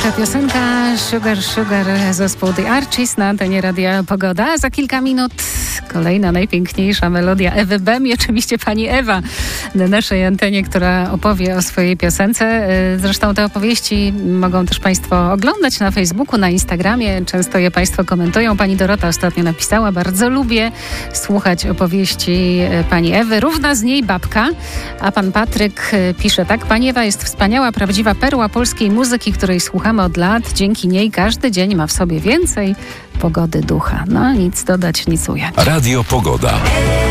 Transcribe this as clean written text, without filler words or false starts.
Słodka piosenka Sugar Sugar, zespół The Archies na antenie Radia Pogoda. Za kilka minut kolejna najpiękniejsza melodia Ewy Bem i oczywiście pani Ewa na naszej antenie, która opowie o swojej piosence. Zresztą te opowieści mogą też państwo oglądać na Facebooku, na Instagramie. Często je państwo komentują. Pani Dorota ostatnio napisała: bardzo lubię słuchać opowieści pani Ewy. Równa z niej babka. A pan Patryk pisze tak: pani Ewa jest wspaniała, prawdziwa perła polskiej muzyki, której słuchamy od lat. Dzięki niej każdy dzień ma w sobie więcej pogody ducha. No, nic dodać, nic ująć. Radio Pogoda.